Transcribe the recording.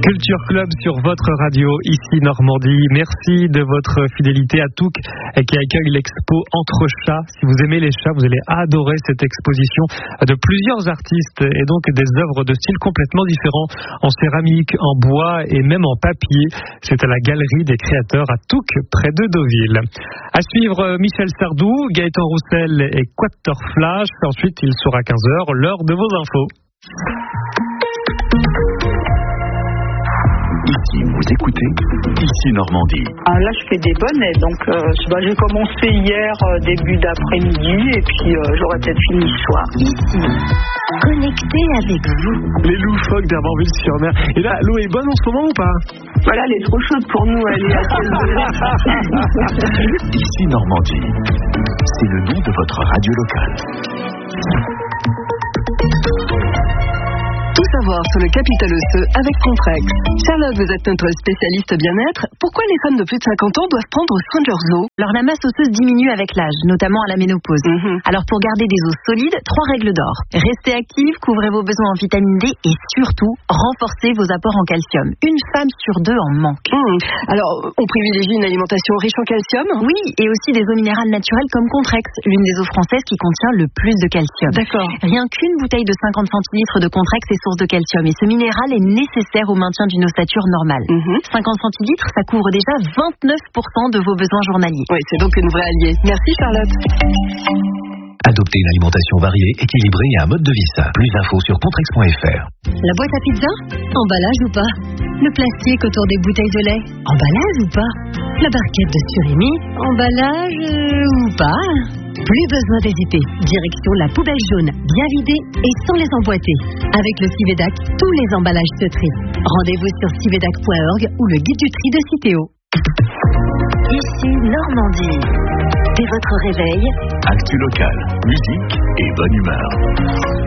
Culture Club sur votre radio, ici Normandie. Merci de votre fidélité à Touques qui accueille l'expo Entre chats. Si vous aimez les chats, vous allez adorer cette exposition de plusieurs artistes et donc des œuvres de styles complètement différents, en céramique, en bois et même en papier. C'est à la Galerie des Créateurs à Touques, près de Deauville. À suivre, Michel Sardou, Gaëtan Roussel et Quator Flash. Ensuite, il sera 15h, l'heure de vos infos. Ici, vous écoutez, ici Normandie. Là, je fais des bonnets, donc j'ai commencé hier, début d'après-midi, et puis j'aurai peut-être fini ce soir. Ici, connecté avec vous. Les loufoques d'Hermanville-sur-Mer. Et là, l'eau est bonne en ce moment ou pas? Voilà, elle est trop chaude pour nous, elle est à 16 degrés. Ici Normandie, c'est le nom de votre radio locale. Tout savoir sur le capital osseux avec Contrex. Charlotte, vous êtes notre spécialiste bien-être. Pourquoi les femmes de plus de 50 ans doivent prendre soin de leurs os? Alors la masse osseuse diminue avec l'âge, notamment à la ménopause. Alors pour garder des os solides, 3 règles d'or. Restez active, couvrez vos besoins en vitamine D et surtout, renforcez vos apports en calcium. Une femme sur 2 en manque. Alors, on privilégie une alimentation riche en calcium? Oui, et aussi des eaux minérales naturelles comme Contrex, l'une des eaux françaises qui contient le plus de calcium. D'accord. Rien qu'une bouteille de 50 centilitres de Contrex est source de calcium et ce minéral est nécessaire au maintien d'une ossature normale. 50 centilitres, ça couvre déjà 29% de vos besoins journaliers. Oui, c'est donc une vraie alliée. Merci Charlotte. Adoptez une alimentation variée, équilibrée et un mode de vie sain. Plus d'infos sur contrex.fr. La boîte à pizza? Emballage ou pas? Le plastique autour des bouteilles de lait? Emballage ou pas? La barquette de surimi? Emballage ou pas? Plus besoin d'hésiter. Direction la poubelle jaune, bien vidée et sans les emboîter. Avec le Civedac, tous les emballages se trient. Rendez-vous sur civedac.org ou le guide du tri de Citeo. Ici Normandie. Dès votre réveil, Actu local, musique et bonne humeur.